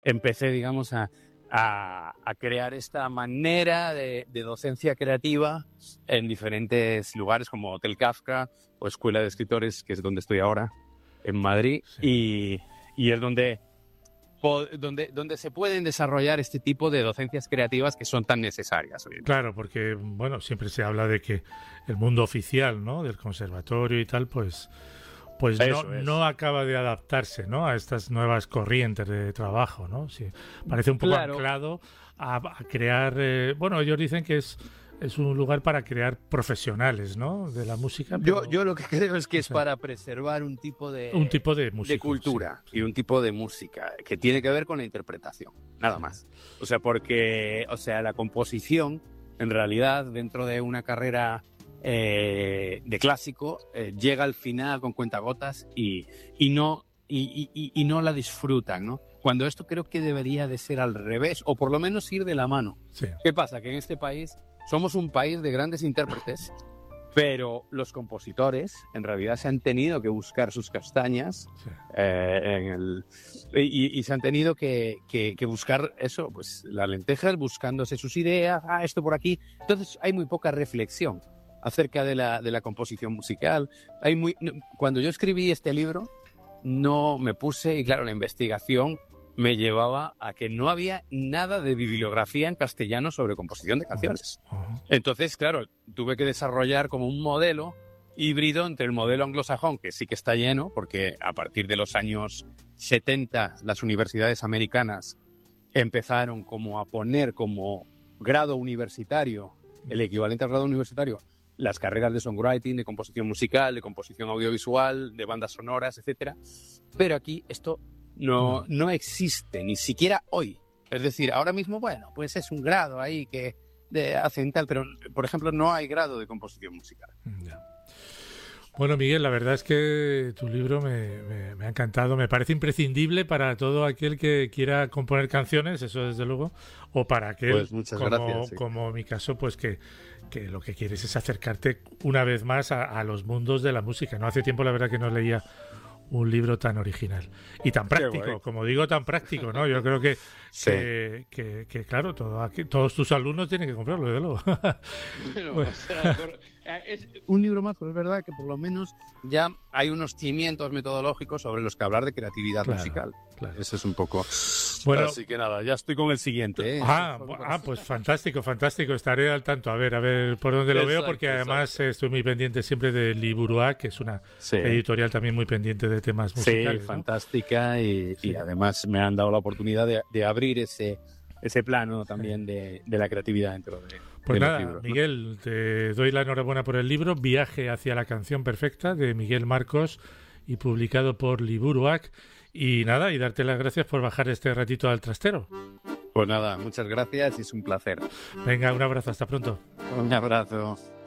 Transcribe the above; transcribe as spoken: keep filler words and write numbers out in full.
empecé, digamos, a, a, a crear esta manera de, de docencia creativa en diferentes lugares como Hotel Kafka o Escuela de Escritores, que es donde estoy ahora, en Madrid, sí. y, y es donde, donde, donde se pueden desarrollar este tipo de docencias creativas que son tan necesarias hoy en día. Claro, porque bueno, siempre se habla de que el mundo oficial, ¿no?, del conservatorio y tal, pues, pues no, no acaba de adaptarse, ¿no?, a estas nuevas corrientes de trabajo, ¿no? Sí, parece un poco claro. anclado a, a crear, eh, bueno, ellos dicen que es Es un lugar para crear profesionales, ¿no?, de la música. Pero... Yo, yo lo que creo es que es para preservar un tipo de, un tipo de, música, de cultura sí, sí. y un tipo de música que tiene que ver con la interpretación, nada más. O sea, porque o sea, la composición, en realidad, dentro de una carrera eh, de clásico, eh, llega al final con cuentagotas y, y, no, y, y, y no la disfrutan, ¿no? Cuando esto creo que debería de ser al revés, o por lo menos ir de la mano. Sí. ¿Qué pasa? Que en este país somos un país de grandes intérpretes, pero los compositores en realidad se han tenido que buscar sus castañas sí. eh, en el, y, y se han tenido que, que, que buscar eso, pues las lentejas, buscándose sus ideas, ah, esto por aquí. Entonces hay muy poca reflexión acerca de la, de la composición musical. Hay muy, cuando yo escribí este libro, no me puse, y claro, la investigación me llevaba a que no había nada de bibliografía en castellano sobre composición de canciones. Uh-huh. Entonces, claro, tuve que desarrollar como un modelo híbrido entre el modelo anglosajón, que sí que está lleno, porque a partir de los años setenta las universidades americanas empezaron como a poner como grado universitario, el equivalente al grado universitario, las carreras de songwriting, de composición musical, de composición audiovisual, de bandas sonoras, etcétera. Pero aquí esto no, no existe, ni siquiera hoy. Es decir, ahora mismo, bueno, pues es un grado ahí que de, hacen tal, pero, por ejemplo, no hay grado de composición musical. Ya. Bueno, Miguel, la verdad es que tu libro me, me, me ha encantado. Me parece imprescindible para todo aquel que quiera componer canciones, eso desde luego, o para aquel, pues muchas como, gracias, sí. como mi caso, pues que, que lo que quieres es acercarte una vez más a, a los mundos de la música. No hace tiempo, la verdad, que no leía un libro tan original y tan práctico, como digo, tan práctico, ¿no? Yo creo que, sí. que, que, que claro, todo aquí, todos tus alumnos tienen que comprarlo, desde luego. Bueno, bueno. O sea, es un libro más, pero es verdad que por lo menos ya hay unos cimientos metodológicos sobre los que hablar de creatividad claro, musical. Claro. Eso es un poco... Bueno, así que nada, ya estoy con el siguiente. ¿eh? Ah, ah, pues fantástico, fantástico. Estaré al tanto. A ver, a ver por dónde lo exacto, veo, porque además exacto. estoy muy pendiente siempre de Liburuac, que es una sí. editorial también muy pendiente de temas musicales. Sí, fantástica. ¿no? Y, sí. y además me han dado la oportunidad de, de abrir ese, ese plano también sí. de, de la creatividad dentro de, pues de nada, los libros. Miguel, ¿no? Te doy la enhorabuena por el libro Viaje hacia la canción perfecta, de Miguel Marcos, y publicado por Liburuac. Y nada, y darte las gracias por bajar este ratito al trastero. Pues nada, muchas gracias y es un placer. Venga, un abrazo, hasta pronto. Un abrazo.